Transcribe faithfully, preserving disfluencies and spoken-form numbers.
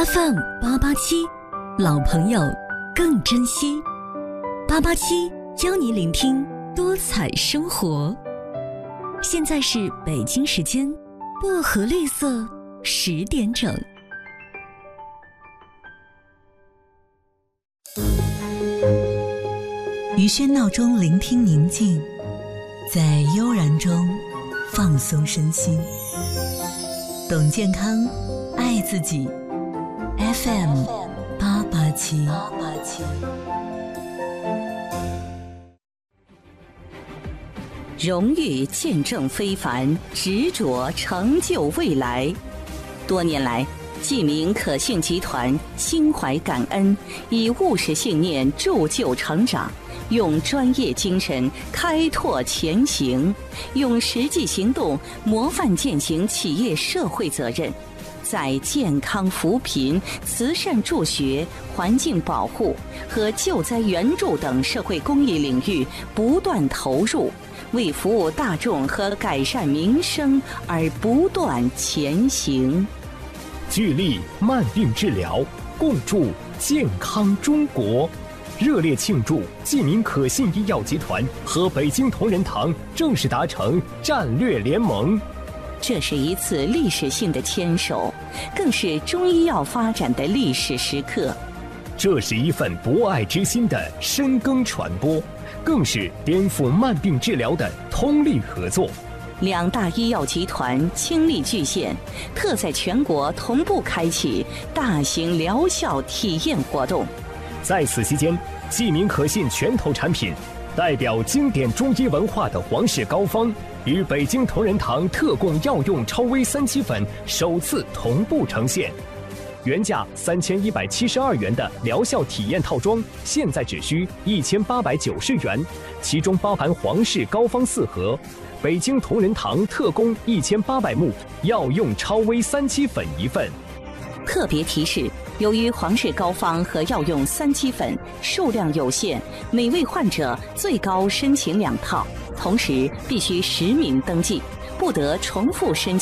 F M 八八七，老朋友更珍惜。八八七邀你聆听多彩生活。现在是北京时间薄荷绿色十点整。于喧闹中聆听宁静，在悠然中放松身心。懂健康，爱自己。F M 八八七。荣誉见证非凡，执着成就未来。多年来，济民可信集团心怀感恩，以务实信念铸就成长，用专业精神开拓前行，用实际行动模范践行企业社会责任，在健康扶贫、慈善助学、环境保护和救灾援助等社会公益领域不断投入，为服务大众和改善民生而不断前行。 聚力慢病治疗，共筑健康中国。热烈庆祝济民可信医药集团和北京同仁堂正式达成战略联盟。 这是一次历史性的牵手，更是中医药发展的历史时刻。 这是一份博爱之心的深耕传播，更是颠覆慢病治疗的通力合作。 两大医药集团倾力巨献，特在全国同步开启大型疗效体验活动。 在此期间，济民可信拳头产品代表经典中医文化的皇氏膏方与北京同仁堂特供药用超微三七粉首次同步呈现。原价三千一百七十二元的疗效体验套装，现在只需一千八百九十元，其中包含皇氏膏方四盒，北京同仁堂特供一千八百目药用超微三七粉一份。 特别提示：由于皇氏膏方和药用三七粉数量有限，每位患者最高申请两套，同时必须实名登记，不得重复申请。